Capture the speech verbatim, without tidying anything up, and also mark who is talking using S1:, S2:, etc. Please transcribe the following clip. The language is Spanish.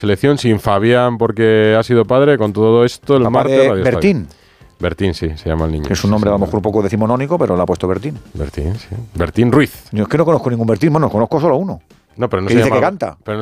S1: Selección sin Fabián porque ha sido padre, con todo esto el
S2: Papá
S1: martes...
S2: de
S1: Radio
S2: Bertín.
S1: Estadio. Bertín, sí, se llama el niño.
S2: Que es un nombre
S1: sí,
S2: a lo
S1: sí,
S2: mejor un poco decimonónico, pero lo ha puesto Bertín.
S1: Bertín, sí. Bertín Ruiz.
S2: Yo es que no conozco ningún Bertín, bueno, conozco solo uno.
S1: No, pero no
S2: que
S1: se
S2: dice
S1: llama,
S2: que canta.
S1: Pero